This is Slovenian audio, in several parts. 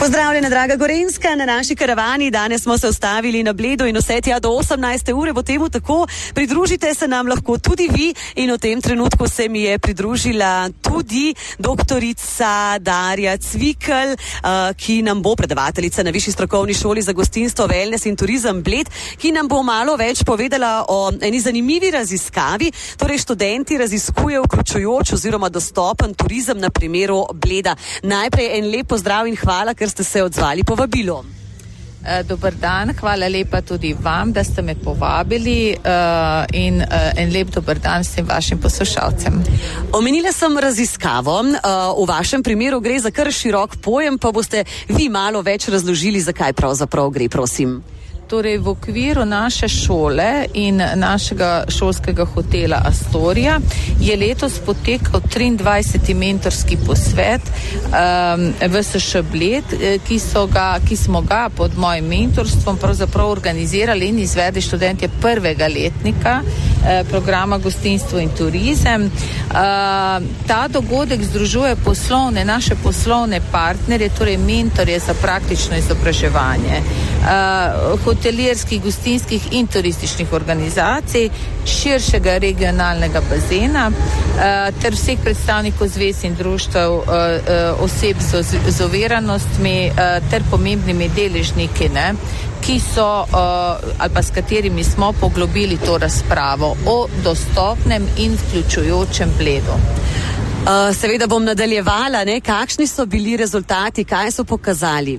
Pozdravljena, draga Gorenjska, na naši karavani. Danes smo se ustavili na Bledu in vse tja do 18. ure bo temu tako. Pridružite se nam lahko tudi vi in v tem trenutku se mi je pridružila tudi doktorica Darja Cvikl, ki nam bo predavateljica na Višji strokovni šoli za gostinstvo, wellness in turizem Bled, ki nam bo malo več povedala o eni zanimivi raziskavi. Torej, študenti raziskujejo vključujoč oziroma dostopen turizem na primeru Bleda. Najprej en lep pozdrav in hvala, ker ste se odzvali povabilo. Dober dan, hvala lepa tudi vam, da ste me povabili in en lep dober dan vsem vašim poslušalcem. Omenila sem raziskavo, v vašem primeru gre za kar širok pojem, pa boste vi malo več razložili, zakaj pravzaprav gre, prosim. Torej, v okviru naše šole in našega šolskega hotela Astoria je letos potekal 23. mentorski posvet VSŠ Bled, ki smo ga pod mojim mentorstvom pravzaprav organizirali in izvedli študentje prvega letnika programa Gostinstvo in turizem. Ta dogodek združuje naše poslovne partnerje, torej mentorje za praktično izobraževanje, hotelirskih, gostinskih in turističnih organizacij, širšega regionalnega bazena ter vseh predstavnikov zvez in društev, oseb z oviranostmi ter pomembnimi deležniki, ki so ali pa s katerimi smo poglobili to razpravo o dostopnem in vključujočem Bledu. Seveda bom nadaljevala, kakšni so bili rezultati, kaj so pokazali?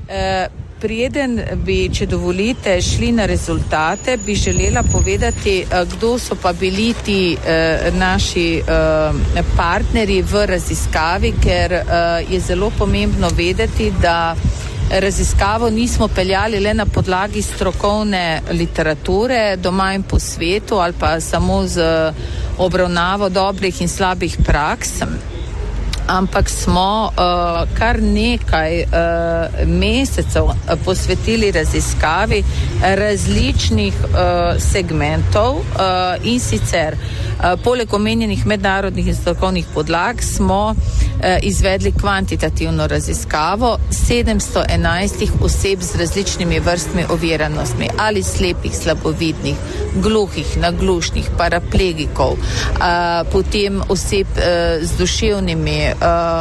Preden bi, če dovolite, šli na rezultate, bi želela povedati, kdo so pa bili ti naši partnerji v raziskavi, ker je zelo pomembno vedeti, da raziskavo nismo peljali le na podlagi strokovne literature doma in po svetu ali pa samo z obravnavo dobrih in slabih praks, ampak smo kar nekaj mesecev posvetili raziskavi različnih segmentov in sicer poleg omenjenih mednarodnih in strokovnih podlag smo izvedli kvantitativno raziskavo 711 oseb z različnimi vrstmi oviranostmi, ali slepih, slabovidnih, gluhih, naglušnih, paraplegikov, potem oseb z duševnimi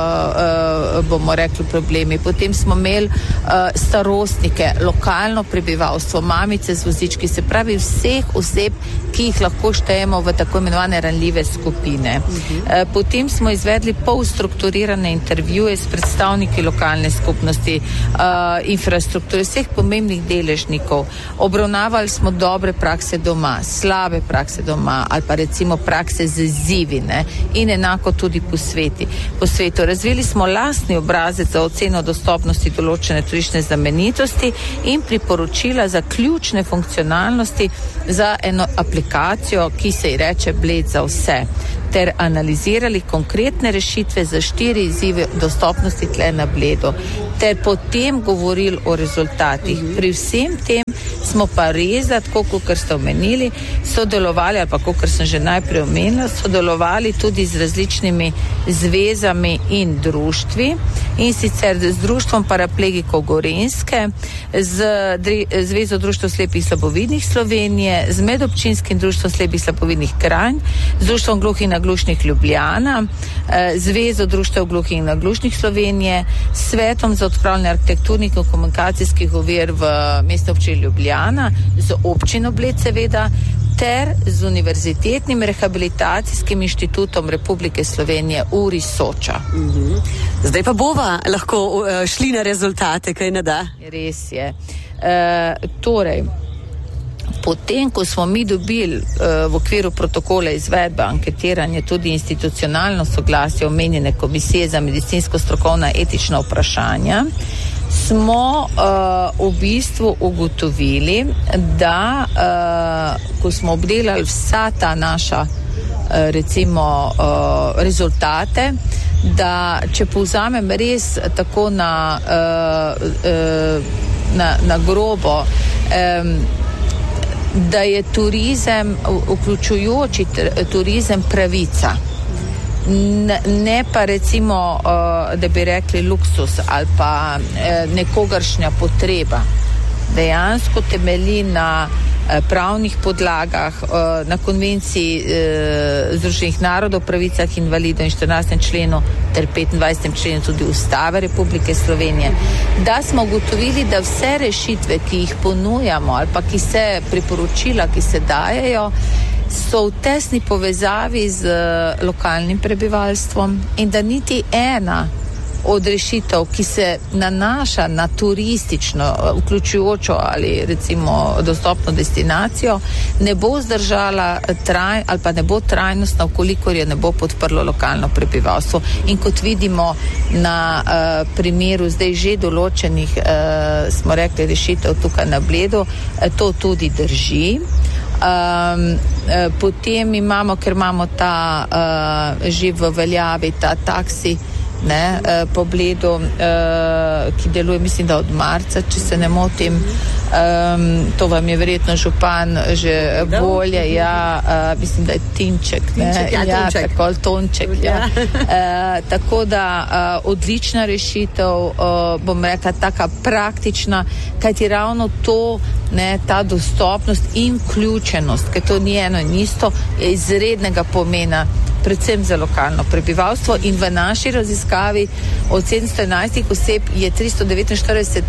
bomo rekli problemi. Potem smo imeli starostnike, lokalno prebivalstvo, mamice z vozički, se pravi vseh oseb, ki jih lahko štejemo v tako imenovane ranljive skupine. Potem smo izvedli polstrukturirane intervjuje s predstavniki lokalne skupnosti, infrastrukture, vseh pomembnih deležnikov. Obravnavali smo dobre prakse doma, slabe prakse doma ali pa recimo prakse z izzivi, in enako tudi po svetu. Razvili smo lastni obrazec za oceno dostopnosti določene turistične znamenitosti in priporočila za ključne funkcionalnosti za eno aplikacijo, ki se ji reče Bled za vse, ter analizirali konkretne rešitve za 4 izzive dostopnosti tle na Bledu, ter potem govorili o rezultatih. Pri vsem tem smo pa res, tako kot ste omenili, sodelovali, ali pa kot sem že najprej omenila, sodelovali tudi z različnimi zvezami in društvi, in sicer z Društvom paraplegikov Gorenjske, z Zvezo društev slepih slabovidnih Slovenije, z Medobčinskim društvom slepih slabovidnih Kranj, z Društvom gluhih in naglušnih Ljubljana, Zvezo društev gluhih in naglušnih Slovenije, Svetom za odpravljanje arhitekturnih in komunikacijskih ovir v Mestni občini Ljubljana, z občino Bled seveda, ter z Univerzitetnim rehabilitacijskim inštitutom Republike Slovenije URI Soča. Zdaj pa bova lahko šli na rezultate, kaj ne da? Res je. Torej, potem, ko smo mi dobili v okviru protokola izvedbe anketiranje tudi institucionalno soglasje omenjene komisije za medicinsko strokovna etična vprašanja, smo v bistvu ugotovili, da ko smo obdelali vsa ta naša recimo rezultate, da če povzamem res tako na grobo, da je turizem, vključujoči turizem, pravica. ne pa recimo, da bi rekli luksus ali pa nekogaršnja potreba. Dejansko temelji na pravnih podlagah, na konvenciji Združenih narodov o pravicah invalidov in 14. členu ter 25. členu tudi Ustave Republike Slovenije, da smo ugotovili, da vse rešitve, ki jih ponujamo ali pa ki se priporočila, ki se dajejo, so v tesni povezavi z lokalnim prebivalstvom in da niti ena od rešitev, ki se nanaša na turistično, vključujočo ali recimo dostopno destinacijo, ne bo zdržala ali pa ne bo trajnostna, ukolikor je ne bo podprlo lokalno prebivalstvo. In kot vidimo na primeru zdaj že določenih, smo rekli, rešitev tukaj na Bledu, to tudi drži. Potem imamo, ker imamo ta že v veljavi ta taksi po Bledu, ki deluje, mislim, da od marca, če se ne motim. To vam je verjetno župan že bolje, mislim, da je Tinček, tako Tonček, tako da odlična rešitev, bom rekla, taka praktična, kajti ravno to, ta dostopnost in vključenost, ker to ni eno in isto, je izrednega pomena predvsem za lokalno prebivalstvo. In v naši raziskavi od 711 oseb je 349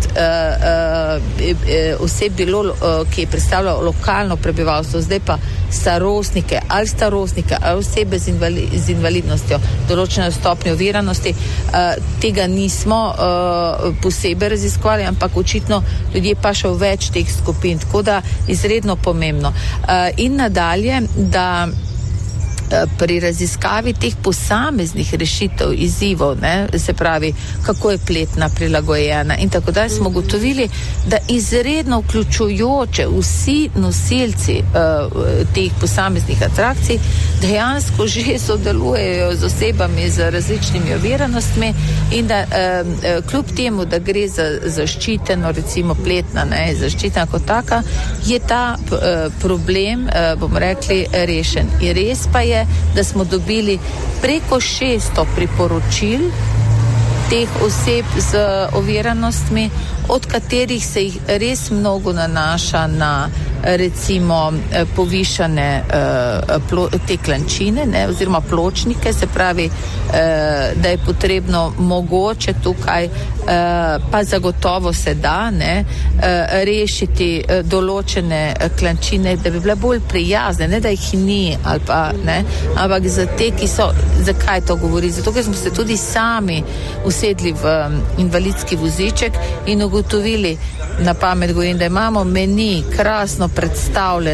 oseb bilo, ki je predstavljalo lokalno prebivalstvo, zdaj pa starostnike ali osebe z invalidnostjo, določene stopnje oviranosti. Tega nismo posebej raziskovali, ampak očitno ljudje pa še v več teh skupin, tako da izredno pomembno. In nadalje, da pri raziskavi teh posameznih rešitev, izzivov, se pravi, kako je pletna prilagojena in tako dalje, smo ugotovili, da izredno vključujoče vsi nosilci teh posameznih atrakcij dejansko že sodelujejo z osebami z različnimi oviranostmi in da kljub temu, da gre za zaščiteno, recimo pletna, zaščitena kot taka, je ta problem, bomo rekli, rešen. In res pa je, da smo dobili preko 600 priporočil teh oseb z oviranostmi, od katerih se jih res mnogo nanaša na recimo povišane te klančine, oziroma pločnike, se pravi, da je potrebno mogoče tukaj, pa zagotovo se da, rešiti določene klančine, da bi bile bolj prijazne, ne da jih ni ali pa ampak za te, ki so, zakaj to govori? Zato, ker smo se tudi sami usedli v invalidski voziček in ugotovili, na pamet govorim, da imamo meni krasno predstavljen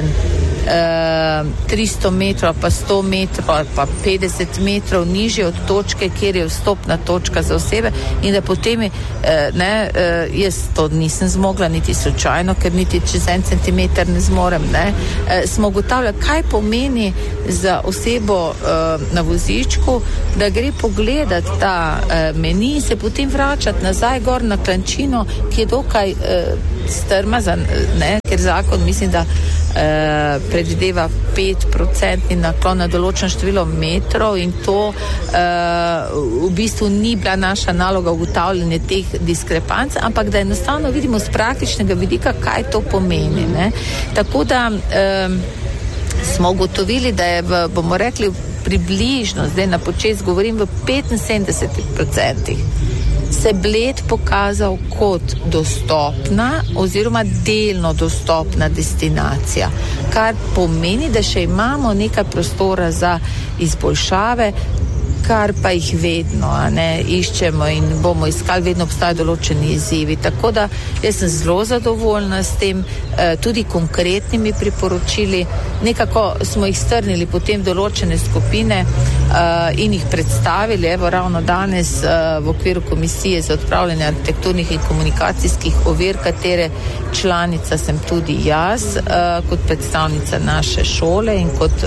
300 metrov, pa 100 metrov, pa 50 metrov nižje od točke, kjer je vstopna točka za osebe, in da potem jaz to nisem zmogla niti slučajno, ker niti čez 1 centimeter ne zmorem, smo ugotavljali, kaj pomeni za osebo na vozičku, da gre pogledati ta meni in se potem vračati nazaj gor na klančino, ki je dokaj strma, ker zakon, mislim, da predvideva 5% naklon na določeno število metrov in to v bistvu ni bila naša naloga ugotavljanje teh diskrepanc, ampak da enostavno vidimo z praktičnega vidika, kaj to pomeni. Tako da smo ugotovili, da je bomo rekli, približno, zdaj na počez govorim, v 75% se Bled pokazal kot dostopna oziroma delno dostopna destinacija, kar pomeni, da še imamo nekaj prostora za izboljšave, kar pa jih vedno iščemo in bomo iskali, vedno obstajajo določeni izzivi. Tako da jaz sem zelo zadovoljna s tem, tudi konkretnimi priporočili. Nekako smo jih strnili potem določene skupine in jih predstavili. Evo, ravno danes v okviru Komisije za odpravljanje arhitekturnih in komunikacijskih ovir, katere članica sem tudi jaz, kot predstavnica naše šole in kot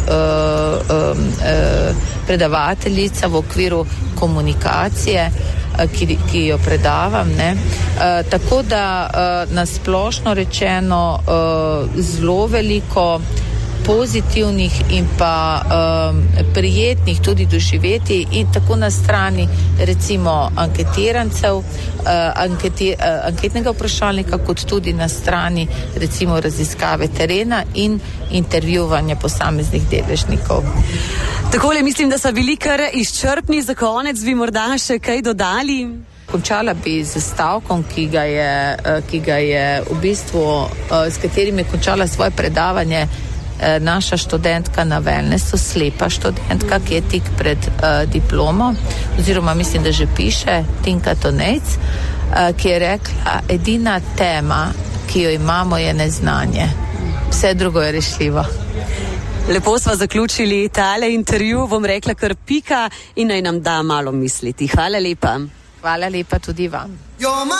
predavateljica v okviru komunikacije, ki jo predavam. Tako da nasplošno rečeno zelo veliko pozitivnih in pa prijetnih tudi doživeti in tako na strani recimo anketirancev, anketnega vprašalnika, kot tudi na strani recimo raziskave terena in intervjuvanja posameznih deležnikov. Takole mislim, da so bili kar izčrpni. Za konec bi morda še kaj dodali? Končala bi z stavkom, ki ga je v bistvu, s katerim je končala svoje predavanje naša študentka na wellnessu, slepa študentka, ki je tik pred diplomo, oziroma mislim, da že piše, Tinka Tonejc, ki je rekla, edina tema, ki jo imamo, je neznanje. Vse drugo je rešljivo. Lepo sva zaključili tale intervju, bom rekla kar pika in naj nam da malo misliti. Hvala lepa. Hvala lepa tudi vam.